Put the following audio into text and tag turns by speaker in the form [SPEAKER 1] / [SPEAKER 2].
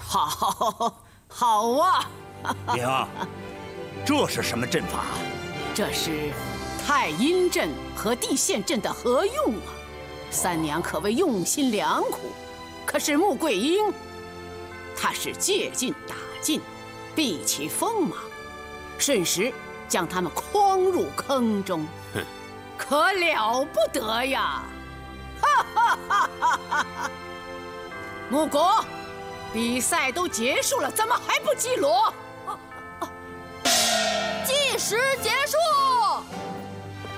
[SPEAKER 1] 好啊！
[SPEAKER 2] 娘，这是什么阵法？
[SPEAKER 1] 这是太阴阵和地陷阵的合用啊！三娘可谓用心良苦。可是穆桂英，她是借劲打劲，避其锋芒，瞬时将他们诓入坑中，可了不得呀！穆国，比赛都结束了，怎么还不击锣？
[SPEAKER 3] 计时结束。